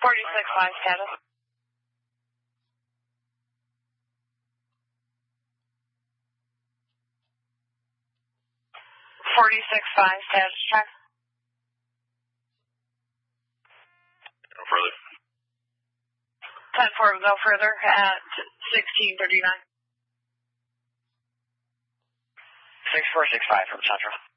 46.5 status. 46.5 status check. No further. 10-4 will go further at 1639. 6465 from Central.